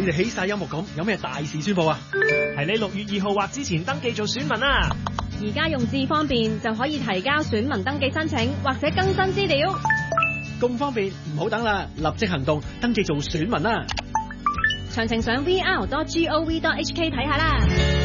你哋起晒音樂咁，有咩大事宣佈啊？ 係你6月2號或之前登記做選民啊！ 而家用智方便就可以提交選民登記申請或者更新資料。 咁方便，唔好等啦，立即行動，登記做選民啦！ 詳情上 vr.gov.hk 睇下啦。